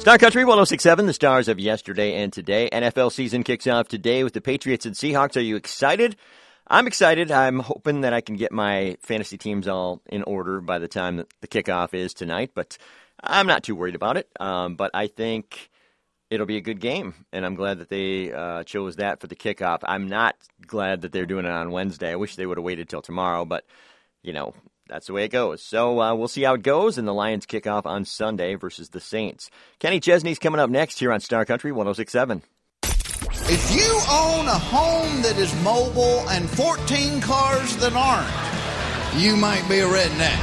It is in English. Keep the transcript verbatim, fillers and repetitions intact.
Star Country one oh six point seven, the stars of yesterday and today. N F L season kicks off today with the Patriots and Seahawks. Are you excited? I'm excited. I'm hoping that I can get my fantasy teams all in order by the time that the kickoff is tonight, but I'm not too worried about it. Um, but I think it'll be a good game, and I'm glad that they uh, chose that for the kickoff. I'm not glad that they're doing it on Wednesday. I wish they would have waited till tomorrow, but, you know, that's the way it goes. So uh, we'll see how it goes, and the Lions kick off on Sunday versus the Saints. Kenny Chesney's coming up next here on Star Country one oh six point seven. If you own a home that is mobile and fourteen cars that aren't, you might be a redneck.